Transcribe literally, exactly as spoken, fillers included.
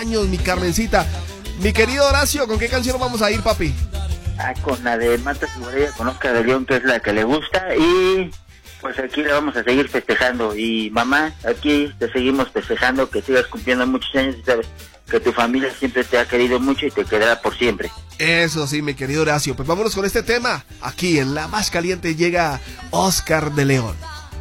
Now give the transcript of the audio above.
años, mi Carmencita. Mi querido Horacio, ¿con qué canción vamos a ir, papi? Ah, con la de Marta Segura, con Oscar de León, que es la que le gusta, y pues aquí la vamos a seguir festejando. Y mamá, aquí te seguimos festejando, que sigas cumpliendo muchos años y sabes que tu familia siempre te ha querido mucho y te quedará por siempre. Eso sí, mi querido Horacio. Pues vámonos con este tema. Aquí en La Más Caliente llega Oscar de León.